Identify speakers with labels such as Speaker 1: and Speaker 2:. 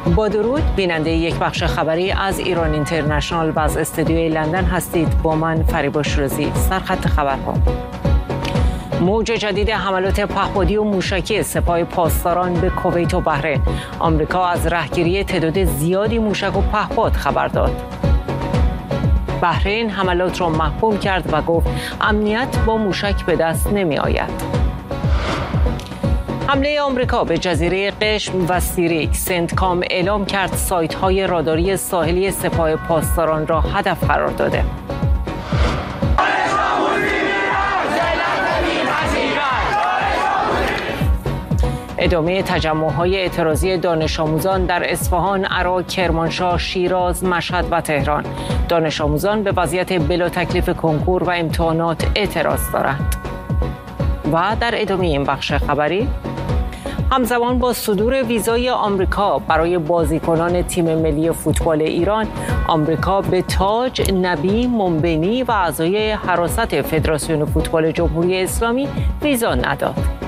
Speaker 1: با درود، بیننده یک بخش خبری از ایران اینترنشنال و از استودیوی لندن هستید. با من فریبا شیرازی. سرخط خبرها: موج جدید حملات پهپادی و موشکی سپاه پاسداران به کویت و بحرین. آمریکا از رهگیری تعداد زیادی موشک و پهپاد خبر داد. بحرین حملات را محکوم کرد و گفت امنیت با موشک به دست نمی آید. حمله آمریکا به جزیره قشم و سیریک، سنتکام اعلام کرد سایت‌های راداری ساحلی سپاه پاسداران را هدف قرار داده. ادامه تجمع‌های اعتراضی دانش آموزان در اصفهان، عراق، کرمانشاه، شیراز، مشهد و تهران. دانش آموزان به وضعیت بلا تکلیف کنکور و امتحانات اعتراض دارند. و در ادامه این بخش خبری، همزمان با صدور ویزای آمریکا برای بازیکنان تیم ملی فوتبال ایران، آمریکا به تاج، نبی، منبینی و اعضای حراست فدراسیون فوتبال جمهوری اسلامی ویزا نداد.